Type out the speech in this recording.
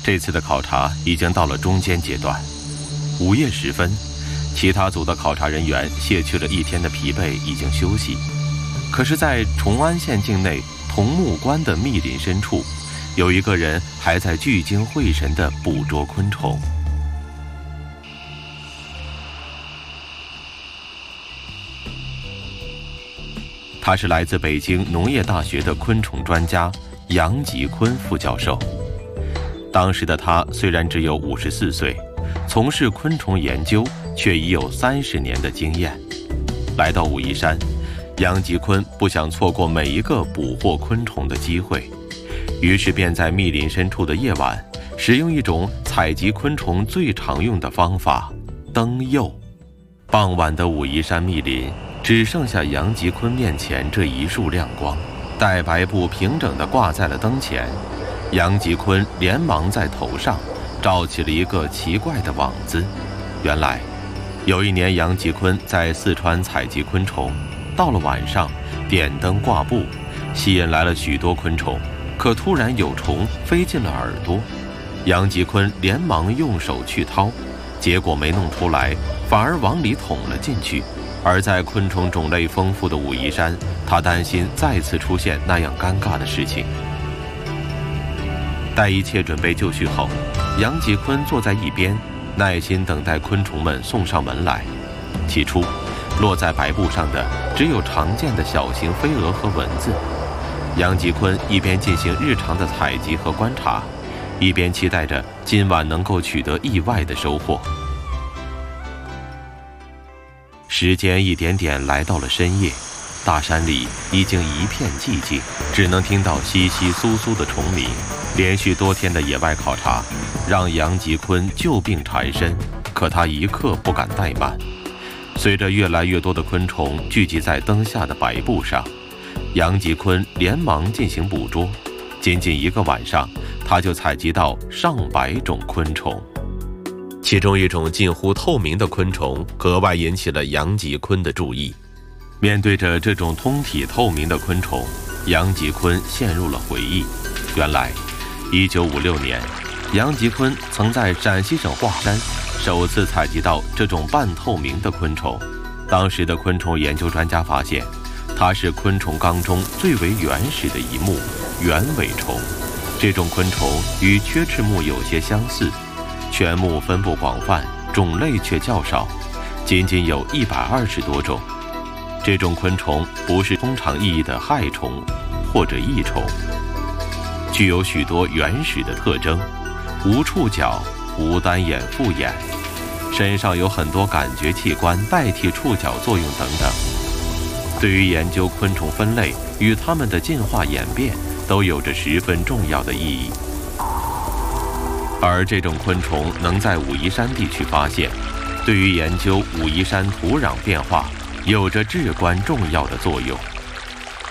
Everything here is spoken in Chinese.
这次的考察已经到了中间阶段。午夜时分，其他组的考察人员卸去了一天的疲惫，已经休息。可是，在崇安县境内桐木关的密林深处，有一个人还在聚精会神地捕捉昆虫。他是来自北京农业大学的昆虫专家杨吉坤副教授。当时的他虽然只有54岁，从事昆虫研究却已有30年的经验。来到武夷山，杨吉坤不想错过每一个捕获昆虫的机会，于是便在密林深处的夜晚，使用一种采集昆虫最常用的方法——灯诱。傍晚的武夷山密林只剩下杨吉坤面前这一束亮光，待白布平整地挂在了灯前，杨吉坤连忙在头上罩起了一个奇怪的网子。原来，有一年杨吉坤在四川采集昆虫，到了晚上，点灯挂布，吸引来了许多昆虫，可突然有虫飞进了耳朵，杨吉坤连忙用手去掏，结果没弄出来，反而往里捅了进去。而在昆虫种类丰富的武夷山，他担心再次出现那样尴尬的事情。待一切准备就绪后，杨吉坤坐在一边，耐心等待昆虫们送上门来。起初，落在白布上的只有常见的小型飞蛾和蚊子。杨吉坤一边进行日常的采集和观察，一边期待着今晚能够取得意外的收获。时间一点点来到了深夜，大山里已经一片寂静，只能听到窸窸窣窣的虫鸣。连续多天的野外考察让杨吉坤旧病缠身，可他一刻不敢怠慢。随着越来越多的昆虫聚集在灯下的白布上，杨吉坤连忙进行捕捉。仅仅一个晚上，他就采集到上百种昆虫。其中一种近乎透明的昆虫格外引起了杨吉坤的注意。面对着这种通体透明的昆虫，杨吉坤陷入了回忆。原来1956年，杨吉坤曾在陕西省华山首次采集到这种半透明的昆虫。当时的昆虫研究专家发现，它是昆虫纲中最为原始的一目——圆尾虫。这种昆虫与缺翅目有些相似，全目分布广泛，种类却较少，仅仅有120多种。这种昆虫不是通常意义的害虫或者益虫，具有许多原始的特征：无触角、无单眼复眼，身上有很多感觉器官代替触角作用等等。对于研究昆虫分类与它们的进化演变都有着十分重要的意义。而这种昆虫能在武夷山地区发现，对于研究武夷山土壤变化有着至关重要的作用。